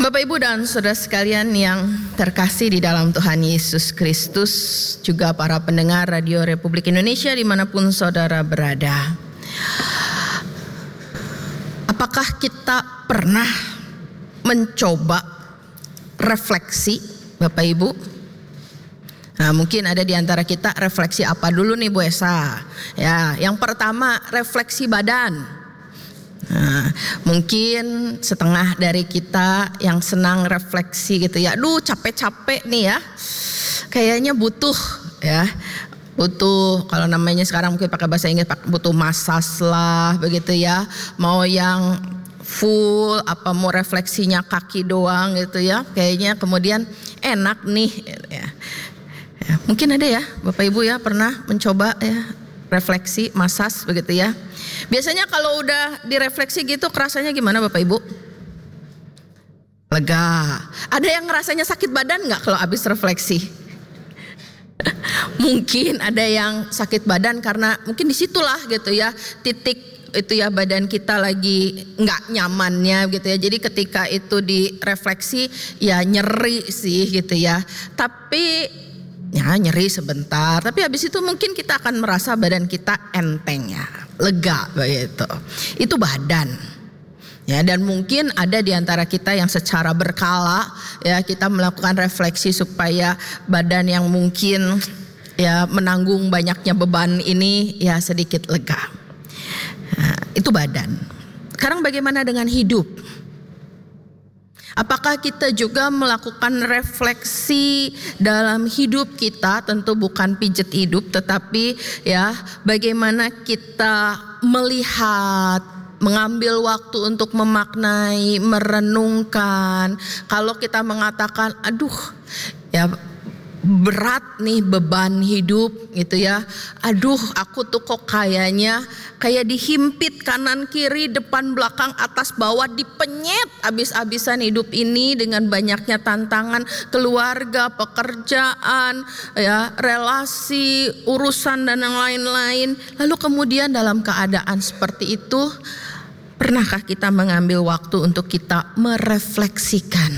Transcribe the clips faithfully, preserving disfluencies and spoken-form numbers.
Bapak, Ibu, dan saudara sekalian yang terkasih di dalam Tuhan Yesus Kristus, juga para pendengar Radio Republik Indonesia dimanapun saudara berada. Apakah kita pernah mencoba refleksi, Bapak Ibu? Nah, mungkin ada di antara kita refleksi apa dulu nih Bu Esa? Ya, yang pertama refleksi badan. Nah, mungkin setengah dari kita yang senang refleksi gitu ya, aduh capek-capek nih ya, kayaknya butuh ya, butuh kalau namanya sekarang mungkin pakai bahasa Inggris butuh massage lah begitu ya, mau yang full apa mau refleksinya kaki doang gitu ya, kayaknya kemudian enak nih ya. Ya, mungkin ada ya Bapak Ibu ya pernah mencoba ya refleksi massage begitu ya. Biasanya kalau udah direfleksi gitu kerasanya gimana Bapak Ibu? Lega. Ada yang ngerasanya sakit badan nggak kalau habis refleksi? Mungkin ada yang sakit badan karena mungkin disitulah gitu ya titik itu ya badan kita lagi nggak nyamannya gitu ya. Jadi ketika itu direfleksi ya nyeri sih gitu ya. Tapi ya nyeri sebentar, tapi habis itu mungkin kita akan merasa badan kita enteng ya, lega begitu. Itu badan. Ya, dan mungkin ada di antara kita yang secara berkala ya kita melakukan refleksi supaya badan yang mungkin ya menanggung banyaknya beban ini ya sedikit lega. Nah, itu badan. Sekarang bagaimana dengan hidup? Apakah kita juga melakukan refleksi dalam hidup kita? Tentu bukan pijet hidup, tetapi ya bagaimana kita melihat, mengambil waktu untuk memaknai, merenungkan. Kalau kita mengatakan, aduh ya berat nih beban hidup gitu ya. Aduh aku tuh kok kayaknya kayak dihimpit kanan kiri depan belakang atas bawah, dipenyet abis-abisan hidup ini dengan banyaknya tantangan keluarga, pekerjaan, ya relasi, urusan dan yang lain-lain. Lalu kemudian dalam keadaan seperti itu, pernahkah kita mengambil waktu untuk kita merefleksikan?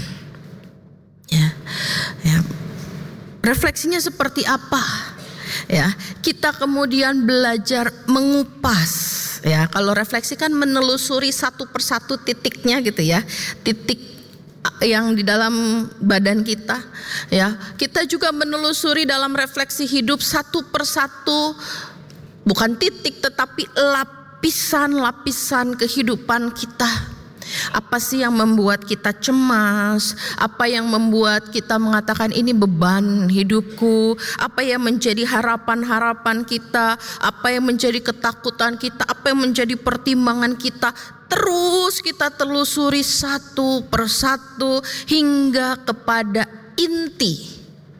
Ya, ya. Refleksinya seperti apa? Ya, kita kemudian belajar mengupas. Ya, kalau refleksi kan menelusuri satu persatu titiknya gitu ya, titik yang di dalam badan kita. Ya, kita juga menelusuri dalam refleksi hidup satu persatu, bukan titik tetapi lapisan-lapisan kehidupan kita. Apa sih yang membuat kita cemas? Apa yang membuat kita mengatakan ini beban hidupku? Apa yang menjadi harapan-harapan kita? Apa yang menjadi ketakutan kita? Apa yang menjadi pertimbangan kita? Terus kita telusuri satu persatu hingga kepada inti,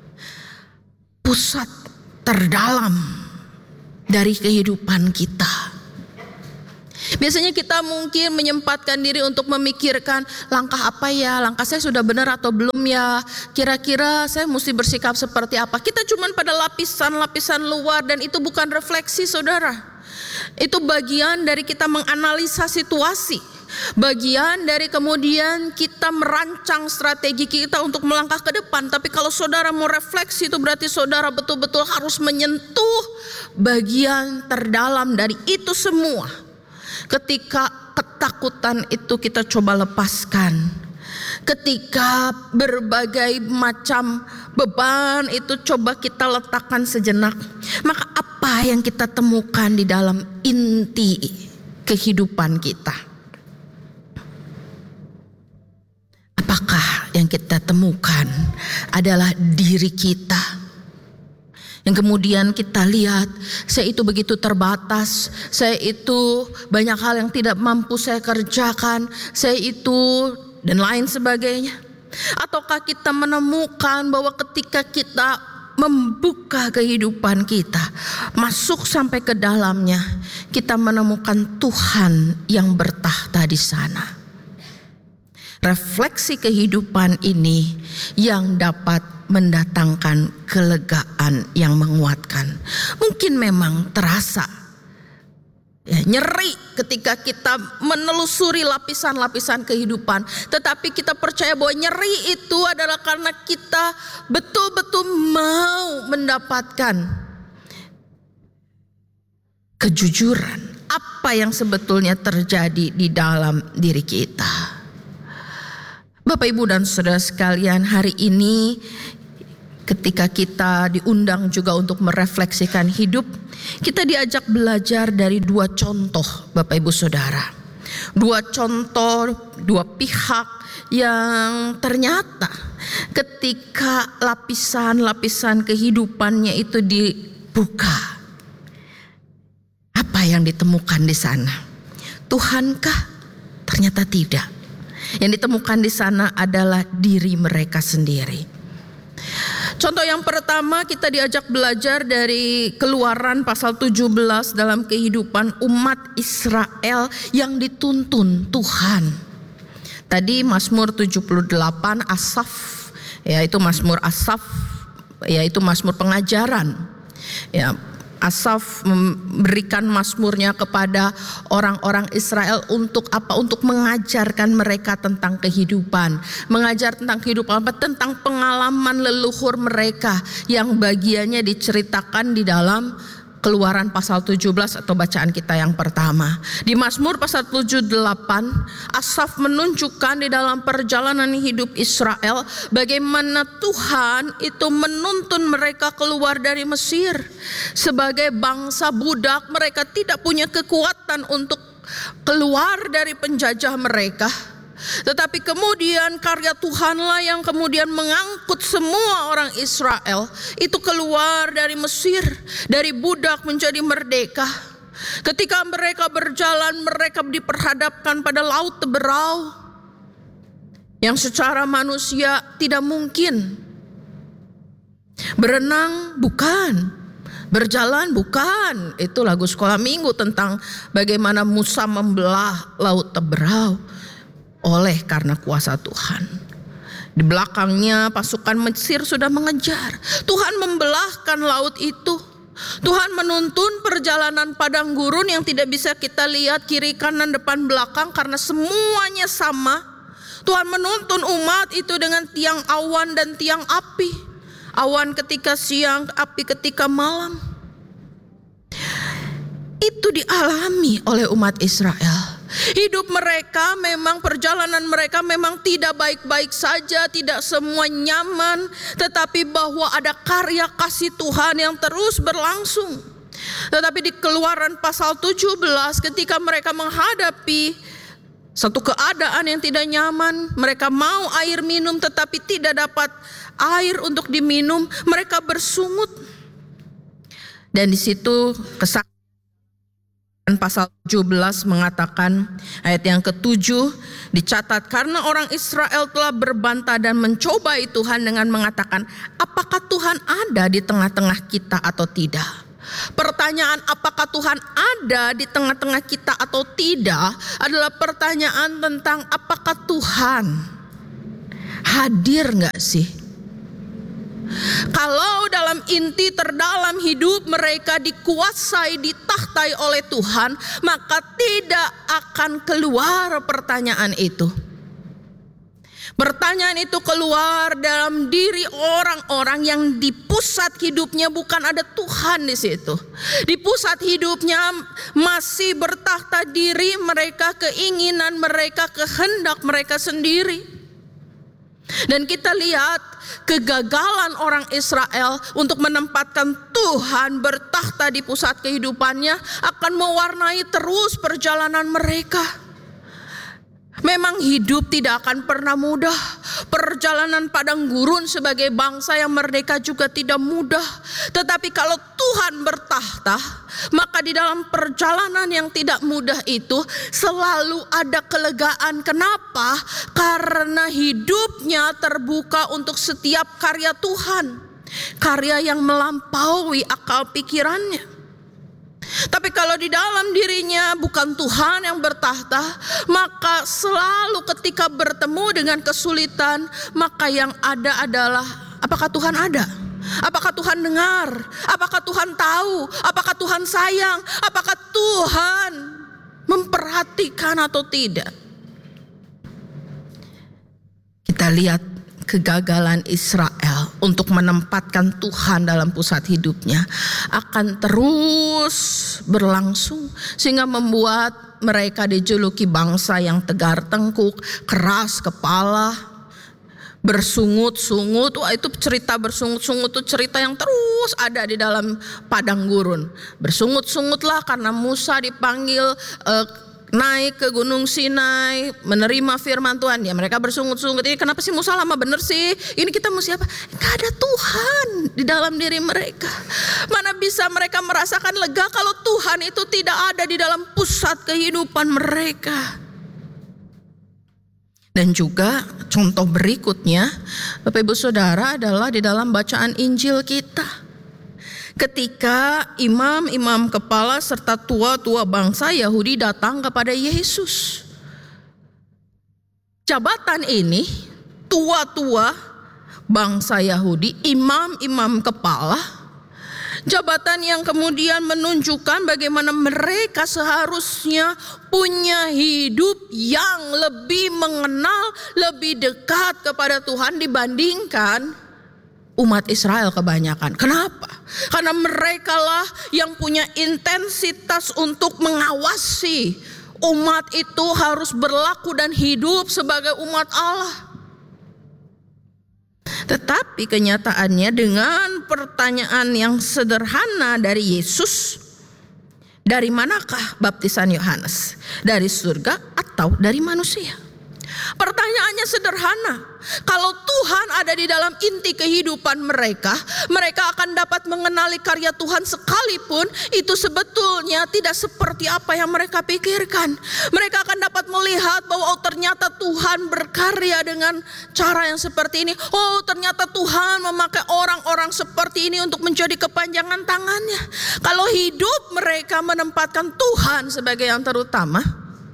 pusat terdalam dari kehidupan kita. Biasanya kita mungkin menyempatkan diri untuk memikirkan langkah apa ya, langkah saya sudah benar atau belum ya, kira-kira saya mesti bersikap seperti apa. Kita cuman pada lapisan-lapisan luar dan itu bukan refleksi saudara. Itu bagian dari kita menganalisa situasi, bagian dari kemudian kita merancang strategi kita untuk melangkah ke depan. Tapi kalau saudara mau refleksi itu berarti saudara betul-betul harus menyentuh bagian terdalam dari itu semua. Ketika ketakutan itu kita coba lepaskan, ketika berbagai macam beban itu coba kita letakkan sejenak, maka apa yang kita temukan di dalam inti kehidupan kita? Apakah yang kita temukan adalah diri kita? Yang kemudian kita lihat, saya itu begitu terbatas, saya itu banyak hal yang tidak mampu saya kerjakan, saya itu dan lain sebagainya. Ataukah kita menemukan bahwa ketika kita membuka kehidupan kita, masuk sampai ke dalamnya, kita menemukan Tuhan yang bertahta di sana. Refleksi kehidupan ini yang dapat mendatangkan kelegaan yang menguatkan. Mungkin memang terasa Ya, nyeri ketika kita menelusuri lapisan-lapisan kehidupan. Tetapi kita percaya bahwa nyeri itu adalah karena kita betul-betul mau mendapatkan kejujuran. Apa yang sebetulnya terjadi di dalam diri kita. Bapak, Ibu, dan saudara sekalian, hari ini ketika kita diundang juga untuk merefleksikan hidup, kita diajak belajar dari dua contoh, Bapak, Ibu, Saudara. Dua contoh, dua pihak yang ternyata ketika lapisan-lapisan kehidupannya itu dibuka, apa yang ditemukan di sana? Tuhankah? Ternyata tidak. Yang ditemukan di sana adalah diri mereka sendiri. Contoh yang pertama, kita diajak belajar dari Keluaran pasal tujuh belas dalam kehidupan umat Israel yang dituntun Tuhan. Tadi Mazmur tujuh puluh delapan Asaf, yaitu Mazmur Asaf, yaitu Mazmur pengajaran. Ya, Asaf memberikan mazmurnya kepada orang-orang Israel untuk apa? Untuk mengajarkan mereka tentang kehidupan, mengajar tentang kehidupan apa? Tentang pengalaman leluhur mereka yang bagiannya diceritakan di dalam Keluaran pasal tujuh belas atau bacaan kita yang pertama. Di Mazmur pasal tujuh puluh delapan, Asaf menunjukkan di dalam perjalanan hidup Israel bagaimana Tuhan itu menuntun mereka keluar dari Mesir. Sebagai bangsa budak, mereka tidak punya kekuatan untuk keluar dari penjajah mereka. Tetapi kemudian karya Tuhanlah yang kemudian mengangkut semua orang Israel itu keluar dari Mesir, dari budak menjadi merdeka. Ketika mereka berjalan, mereka diperhadapkan pada laut teberau yang secara manusia tidak mungkin. Berenang bukan, berjalan bukan. Itu lagu sekolah minggu tentang bagaimana Musa membelah laut teberau oleh karena kuasa Tuhan. Di belakangnya pasukan Mesir sudah mengejar. Tuhan membelahkan laut itu. Tuhan menuntun perjalanan padang gurun yang tidak bisa kita lihat kiri kanan depan belakang karena semuanya sama. Tuhan menuntun umat itu dengan tiang awan dan tiang api. Awan ketika siang, api ketika malam. Itu dialami oleh umat Israel. Hidup mereka memang, perjalanan mereka memang tidak baik-baik saja, tidak semua nyaman, tetapi bahwa ada karya kasih Tuhan yang terus berlangsung. Tetapi di Keluaran pasal tujuh belas, ketika mereka menghadapi satu keadaan yang tidak nyaman, mereka mau air minum tetapi tidak dapat air untuk diminum, mereka bersungut. Dan di situ kesaksian pasal tujuh belas mengatakan, ayat yang ketujuh dicatat, karena orang Israel telah berbantah dan mencobai Tuhan dengan mengatakan, apakah Tuhan ada di tengah-tengah kita atau tidak? Pertanyaan apakah Tuhan ada di tengah-tengah kita atau tidak adalah pertanyaan tentang apakah Tuhan hadir gak sih? Kalau dalam inti terdalam hidup mereka dikuasai, ditahtai oleh Tuhan, maka tidak akan keluar pertanyaan itu. Pertanyaan itu keluar dalam diri orang-orang yang di pusat hidupnya bukan ada Tuhan di situ. Di pusat hidupnya masih bertahta diri mereka, keinginan mereka, kehendak mereka sendiri. Dan kita lihat kegagalan orang Israel untuk menempatkan Tuhan bertahta di pusat kehidupannya akan mewarnai terus perjalanan mereka. Memang hidup tidak akan pernah mudah. Perjalanan padang gurun sebagai bangsa yang merdeka juga tidak mudah. Tetapi kalau Tuhan bertahta, maka di dalam perjalanan yang tidak mudah itu selalu ada kelegaan. Kenapa? Karena hidupnya terbuka untuk setiap karya Tuhan. Karya yang melampaui akal pikirannya. Tapi kalau di dalam dirinya bukan Tuhan yang bertahta, maka selalu ketika bertemu dengan kesulitan, maka yang ada adalah apakah Tuhan ada? Apakah Tuhan dengar? Apakah Tuhan tahu? Apakah Tuhan sayang? Apakah Tuhan memperhatikan atau tidak? Kita lihat kegagalan Israel untuk menempatkan Tuhan dalam pusat hidupnya akan terus berlangsung, sehingga membuat mereka dijuluki bangsa yang tegar tengkuk, keras kepala, bersungut-sungut. Wah, itu cerita bersungut-sungut itu cerita yang terus ada di dalam padang gurun. Bersungut-sungutlah karena Musa dipanggil uh, naik ke Gunung Sinai menerima firman Tuhan. Ya, mereka bersungut-sungut, ini kenapa sih Musa lama bener sih? Ini kita mesti apa? Gak ada Tuhan di dalam diri mereka. Mana bisa mereka merasakan lega kalau Tuhan itu tidak ada di dalam pusat kehidupan mereka. Dan juga contoh berikutnya, Bapak Ibu Saudara, adalah di dalam bacaan Injil kita. Ketika imam-imam kepala serta tua-tua bangsa Yahudi datang kepada Yesus. Jabatan ini, tua-tua bangsa Yahudi, imam-imam kepala, jabatan yang kemudian menunjukkan bagaimana mereka seharusnya punya hidup yang lebih mengenal, lebih dekat kepada Tuhan dibandingkan umat Israel kebanyakan. Kenapa? Karena mereka lah yang punya intensitas untuk mengawasi umat itu harus berlaku dan hidup sebagai umat Allah. Tetapi kenyataannya dengan pertanyaan yang sederhana dari Yesus, dari manakah baptisan Yohanes? Dari surga atau dari manusia? Pertanyaannya sederhana. Kalau Tuhan ada di dalam inti kehidupan mereka, mereka akan dapat mengenali karya Tuhan sekalipun itu sebetulnya tidak seperti apa yang mereka pikirkan. Mereka akan dapat melihat bahwa oh, ternyata Tuhan berkarya dengan cara yang seperti ini. Oh, ternyata Tuhan memakai orang-orang seperti ini untuk menjadi kepanjangan tangannya. Kalau hidup mereka menempatkan Tuhan sebagai yang terutama,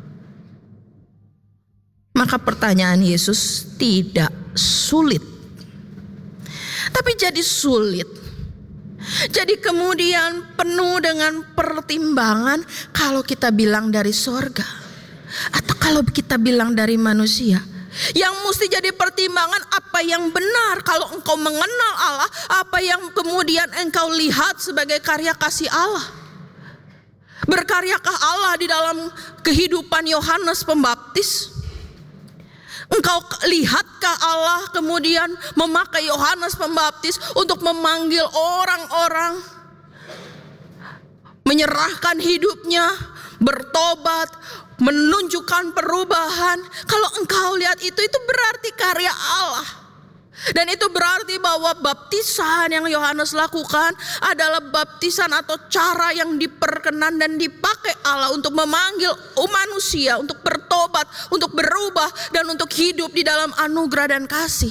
maka pertanyaan Yesus tidak sulit. Tapi jadi sulit. Jadi kemudian penuh dengan pertimbangan kalau kita bilang dari sorga atau kalau kita bilang dari manusia. Yang mesti jadi pertimbangan apa yang benar kalau engkau mengenal Allah, apa yang kemudian engkau lihat sebagai karya kasih Allah. Berkaryakah Allah di dalam kehidupan Yohanes Pembaptis? Engkau lihatkah Allah kemudian memakai Yohanes Pembaptis untuk memanggil orang-orang, menyerahkan hidupnya, bertobat, menunjukkan perubahan? Kalau engkau lihat itu, itu berarti karya Allah. Dan itu berarti bahwa baptisan yang Yohanes lakukan adalah baptisan atau cara yang diperkenan dan dipakai Allah untuk memanggil manusia untuk bertobat, untuk berubah, dan untuk hidup di dalam anugerah dan kasih.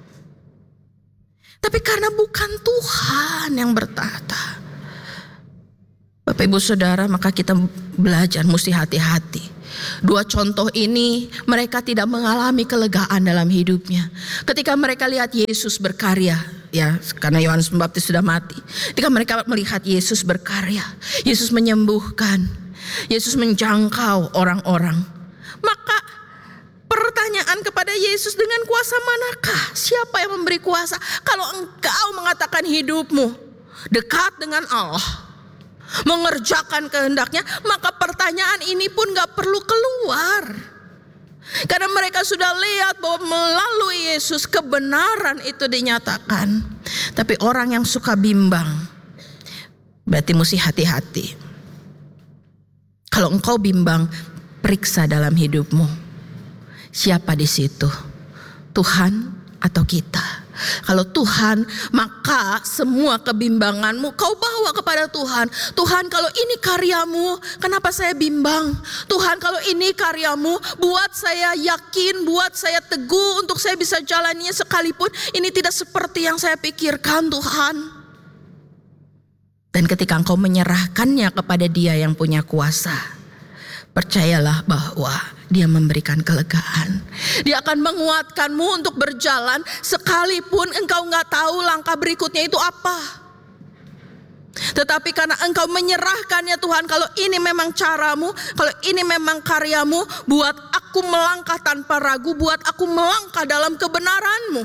Tapi karena bukan Tuhan yang bertata, Bapak Ibu Saudara, maka kita belajar mesti hati-hati. Dua contoh ini mereka tidak mengalami kelegaan dalam hidupnya. Ketika mereka lihat Yesus berkarya, ya karena Yohanes Pembaptis sudah mati. Ketika mereka melihat Yesus berkarya, Yesus menyembuhkan, Yesus menjangkau orang-orang, maka pertanyaan kepada Yesus, dengan kuasa manakah? Siapa yang memberi kuasa? Kalau engkau mengatakan hidupmu dekat dengan Allah, mengerjakan kehendaknya, maka pertanyaan ini pun gak perlu keluar. Karena mereka sudah lihat bahwa melalui Yesus kebenaran itu dinyatakan. Tapi orang yang suka bimbang, berarti mesti hati-hati. Kalau engkau bimbang, periksa dalam hidupmu. Siapa di situ? Tuhan atau kita? Kalau Tuhan, maka semua kebimbanganmu kau bawa kepada Tuhan. Tuhan, kalau ini karyamu, kenapa saya bimbang? Tuhan, kalau ini karyamu, buat saya yakin, buat saya teguh untuk saya bisa jalaninya sekalipun ini tidak seperti yang saya pikirkan, Tuhan. Dan ketika engkau menyerahkannya kepada Dia yang punya kuasa, percayalah bahwa Dia memberikan kelegaan. Dia akan menguatkanmu untuk berjalan sekalipun engkau gak tahu langkah berikutnya itu apa. Tetapi karena engkau menyerahkannya Tuhan, kalau ini memang caramu, kalau ini memang karyamu, buat aku melangkah tanpa ragu, buat aku melangkah dalam kebenaranmu.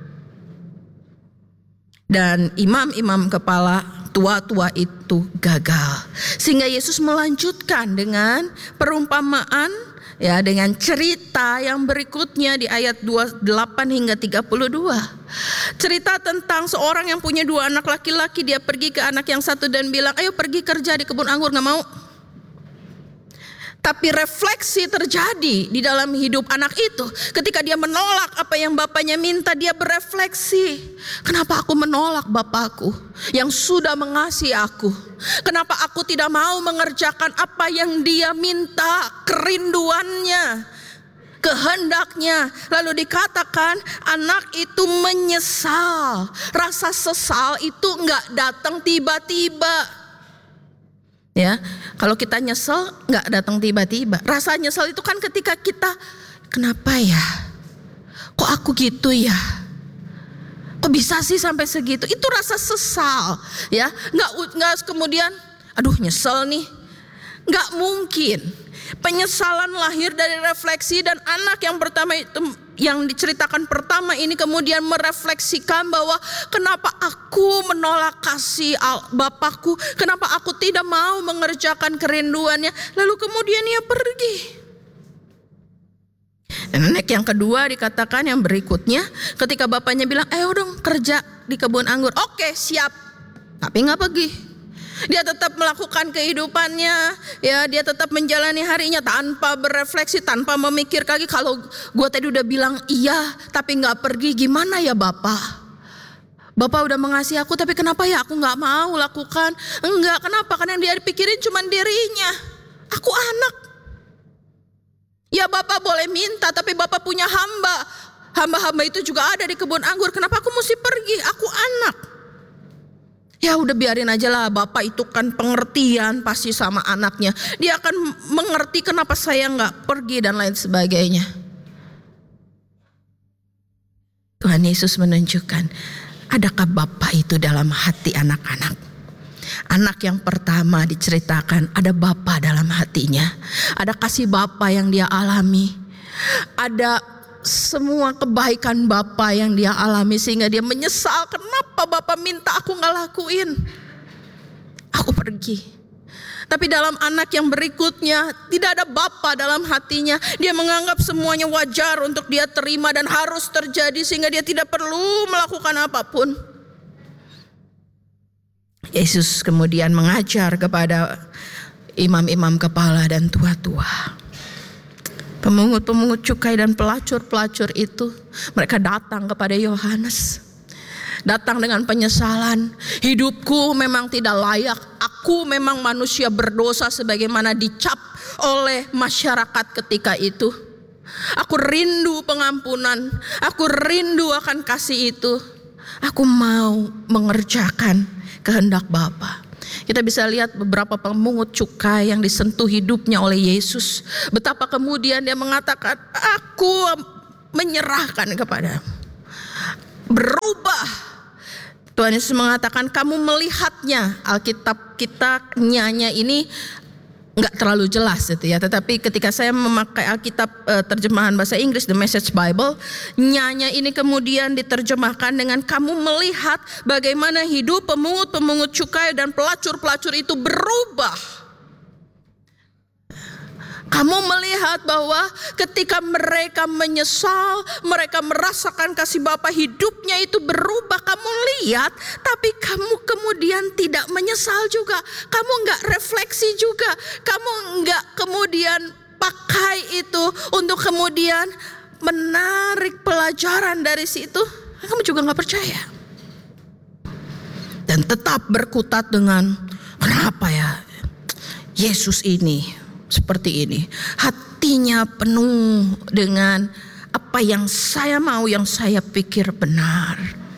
Dan imam-imam kepala tua-tua itu gagal. Sehingga Yesus melanjutkan dengan perumpamaan, ya, dengan cerita yang berikutnya di ayat dua puluh delapan hingga tiga puluh dua. Cerita tentang seorang yang punya dua anak laki-laki. Dia pergi ke anak yang satu dan bilang, ayo pergi kerja di kebun anggur. Gak mau. Tapi refleksi terjadi di dalam hidup anak itu. Ketika dia menolak apa yang bapaknya minta, dia berefleksi. Kenapa aku menolak bapakku yang sudah mengasihi aku? Kenapa aku tidak mau mengerjakan apa yang dia minta, kerinduannya, kehendaknya? Lalu dikatakan anak itu menyesal. Rasa sesal itu gak datang tiba-tiba. Ya, kalau kita nyesel nggak datang tiba-tiba. Rasa nyesel itu kan ketika kita, kenapa ya? Kok aku gitu ya? Kok bisa sih sampai segitu? Itu rasa sesal, ya. Nggak nggak kemudian, aduh nyesel nih. Nggak mungkin. Penyesalan lahir dari refleksi, dan anak yang pertama itu, yang diceritakan pertama ini kemudian merefleksikan bahwa kenapa aku menolak kasih bapakku, kenapa aku tidak mau mengerjakan kerinduannya. Lalu kemudian ia pergi. Dan anak yang kedua dikatakan yang berikutnya, ketika bapaknya bilang, ayo dong kerja di kebun anggur. Oke siap, tapi gak pergi. Dia tetap melakukan kehidupannya, ya, dia tetap menjalani harinya tanpa berefleksi, tanpa memikir lagi, kalau gue tadi udah bilang iya tapi nggak pergi, gimana ya bapak? Bapak udah mengasihi aku, tapi kenapa ya aku nggak mau lakukan? Enggak, kenapa? Karena yang dia pikirin cuma dirinya. Aku anak. Ya bapak boleh minta, tapi bapak punya hamba. Hamba-hamba itu juga ada di kebun anggur. Kenapa aku mesti pergi? Aku anak. Ya udah biarin aja lah, bapak itu kan pengertian pasti sama anaknya. Dia akan mengerti kenapa saya gak pergi dan lain sebagainya. Tuhan Yesus menunjukkan, adakah bapak itu dalam hati anak-anak? Anak yang pertama diceritakan ada bapa dalam hatinya. Ada kasih bapa yang dia alami. Ada semua kebaikan Bapa yang dia alami, sehingga dia menyesal, kenapa Bapa minta aku gak lakuin, aku pergi. Tapi dalam anak yang berikutnya tidak ada Bapa dalam hatinya. Dia menganggap semuanya wajar untuk dia terima dan harus terjadi, sehingga dia tidak perlu melakukan apapun. Yesus kemudian mengajar kepada imam-imam kepala dan tua-tua. Pemungut-pemungut cukai dan pelacur-pelacur itu, mereka datang kepada Yohanes. Datang dengan penyesalan. Hidupku memang tidak layak. Aku memang manusia berdosa sebagaimana dicap oleh masyarakat ketika itu. Aku rindu pengampunan. Aku rindu akan kasih itu. Aku mau mengerjakan kehendak Bapa. Kita bisa lihat beberapa pemungut cukai yang disentuh hidupnya oleh Yesus. Betapa kemudian dia mengatakan, aku menyerahkan kepadamu. Berubah. Tuhan Yesus mengatakan, kamu melihatnya. Alkitab kita nyanya ini nggak terlalu jelas itu ya, tetapi ketika saya memakai Alkitab uh, terjemahan bahasa Inggris The Message Bible, nyanya ini kemudian diterjemahkan dengan kamu melihat bagaimana hidup pemungut-pemungut cukai dan pelacur-pelacur itu berubah. Kamu melihat bahwa ketika mereka menyesal, mereka merasakan kasih Bapa, hidupnya itu berubah. Kamu lihat, tapi kamu kemudian tidak menyesal juga. Kamu enggak refleksi juga. Kamu enggak kemudian pakai itu untuk kemudian menarik pelajaran dari situ. Kamu juga enggak percaya. Dan tetap berkutat dengan, kenapa ya Yesus ini seperti ini, hatinya penuh dengan apa yang saya mau, yang saya pikir benar.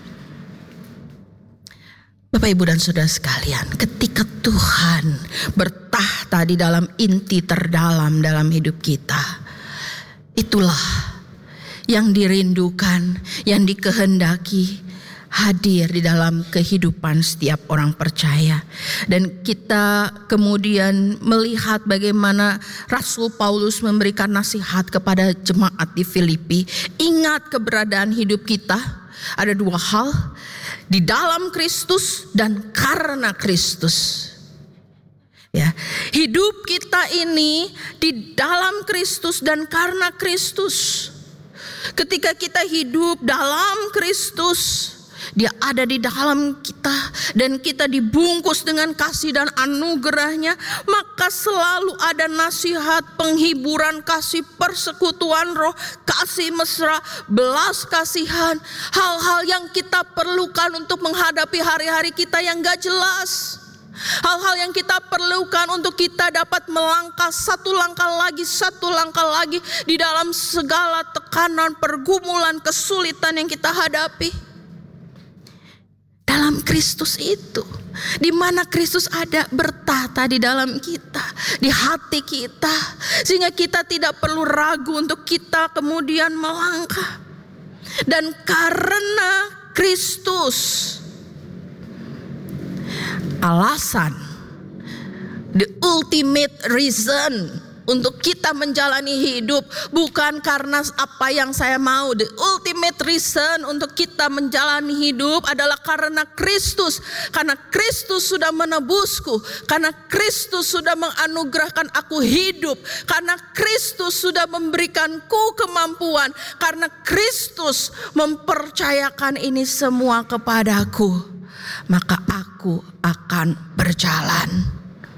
Bapak, Ibu dan Saudara sekalian, ketika Tuhan bertahta di dalam inti terdalam dalam hidup kita, itulah yang dirindukan, yang dikehendaki hadir di dalam kehidupan setiap orang percaya. Dan kita kemudian melihat bagaimana Rasul Paulus memberikan nasihat kepada jemaat di Filipi. Ingat keberadaan hidup kita, ada dua hal, di dalam Kristus dan karena Kristus. Ya, hidup kita ini di dalam Kristus dan karena Kristus. Ketika kita hidup dalam Kristus, Dia ada di dalam kita dan kita dibungkus dengan kasih dan anugerahnya, maka selalu ada nasihat, penghiburan, kasih, persekutuan roh, kasih mesra, belas kasihan, hal-hal yang kita perlukan untuk menghadapi hari-hari kita yang gak jelas. Hal-hal yang kita perlukan untuk kita dapat melangkah satu langkah lagi, satu langkah lagi di dalam segala tekanan, pergumulan, kesulitan yang kita hadapi. Dalam Kristus itu, di mana Kristus ada bertata di dalam kita, di hati kita, sehingga kita tidak perlu ragu untuk kita kemudian melangkah. Dan karena Kristus, alasan, the ultimate reason untuk kita menjalani hidup bukan karena apa yang saya mau. The ultimate reason untuk kita menjalani hidup adalah karena Kristus. Karena Kristus sudah menebusku, karena Kristus sudah menganugerahkan aku hidup, karena Kristus sudah memberikanku kemampuan, karena Kristus mempercayakan ini semua kepadaku, maka aku akan berjalan.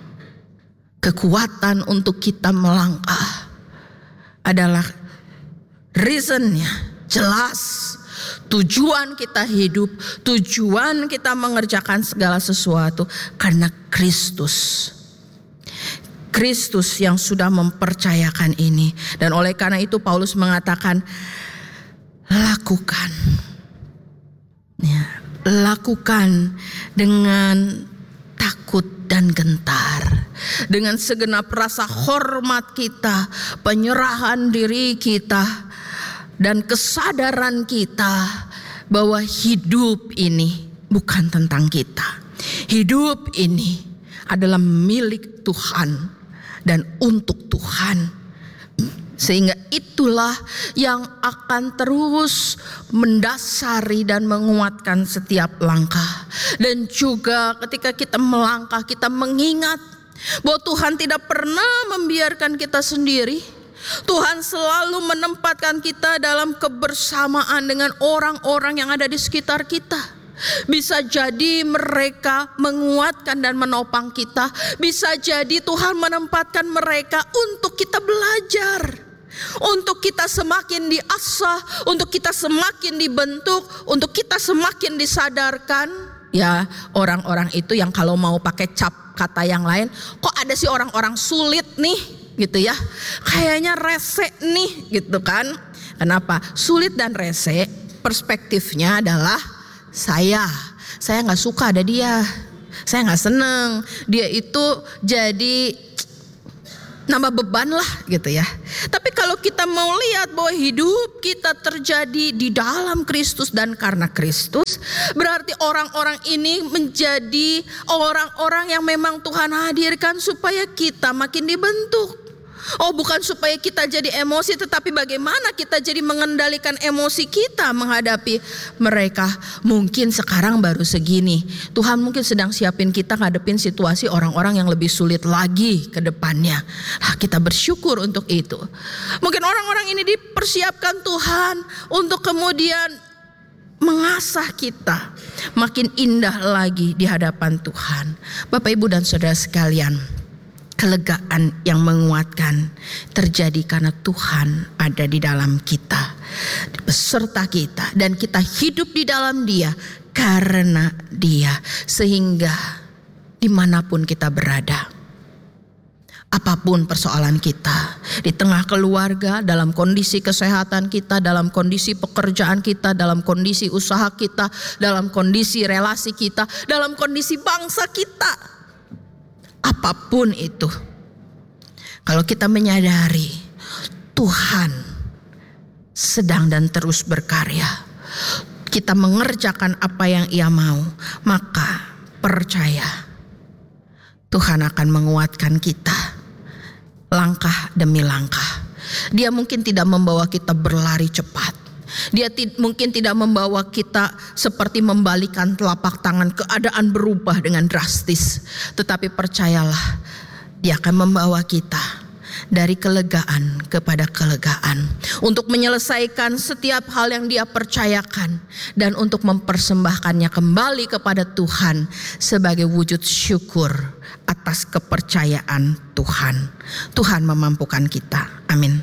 Kekuatan untuk kita melangkah adalah reasonnya jelas. Tujuan kita hidup, tujuan kita mengerjakan segala sesuatu karena Kristus. Kristus yang sudah mempercayakan ini. Dan oleh karena itu Paulus mengatakan, lakukan. Ya, lakukan dengan takut dan gentar, dengan segenap rasa hormat kita, penyerahan diri kita, dan kesadaran kita bahwa hidup ini bukan tentang kita. Hidup ini adalah milik Tuhan dan untuk Tuhan. Sehingga itulah yang akan terus mendasari dan menguatkan setiap langkah. Dan juga ketika kita melangkah, kita mengingat bahwa Tuhan tidak pernah membiarkan kita sendiri. Tuhan selalu menempatkan kita dalam kebersamaan dengan orang-orang yang ada di sekitar kita. Bisa jadi mereka menguatkan dan menopang kita. Bisa jadi Tuhan menempatkan mereka untuk kita belajar, untuk kita semakin diasah, untuk kita semakin dibentuk, untuk kita semakin disadarkan. Ya, orang-orang itu yang kalau mau pakai cap kata yang lain, kok ada sih orang-orang sulit nih gitu ya, kayaknya rese nih gitu kan. Kenapa? Sulit dan rese perspektifnya adalah saya, saya gak suka ada dia, saya gak seneng dia itu jadi nambah beban lah gitu ya. Tapi kalau kita mau lihat bahwa hidup kita terjadi di dalam Kristus dan karena Kristus, berarti orang-orang ini menjadi orang-orang yang memang Tuhan hadirkan supaya kita makin dibentuk. Oh, bukan supaya kita jadi emosi, tetapi bagaimana kita jadi mengendalikan emosi kita menghadapi mereka. Mungkin sekarang baru segini, Tuhan mungkin sedang siapin kita ngadepin situasi orang-orang yang lebih sulit lagi ke depannya. Nah, kita bersyukur untuk itu. Mungkin orang-orang ini dipersiapkan Tuhan untuk kemudian mengasah kita makin indah lagi di hadapan Tuhan. Bapak, Ibu, dan saudara sekalian, kelegaan yang menguatkan terjadi karena Tuhan ada di dalam kita, beserta kita, dan kita hidup di dalam Dia karena Dia. Sehingga dimanapun kita berada, apapun persoalan kita, di tengah keluarga, dalam kondisi kesehatan kita, dalam kondisi pekerjaan kita, dalam kondisi usaha kita, dalam kondisi relasi kita, dalam kondisi bangsa kita, apapun itu, kalau kita menyadari Tuhan sedang dan terus berkarya. Kita mengerjakan apa yang Ia mau, maka percaya Tuhan akan menguatkan kita langkah demi langkah. Dia mungkin tidak membawa kita berlari cepat. Dia ti- mungkin tidak membawa kita seperti membalikan telapak tangan, keadaan berubah dengan drastis. Tetapi percayalah, Dia akan membawa kita dari kelegaan kepada kelegaan, untuk menyelesaikan setiap hal yang Dia percayakan, dan untuk mempersembahkannya kembali kepada Tuhan sebagai wujud syukur atas kepercayaan Tuhan. Tuhan memampukan kita. Amin.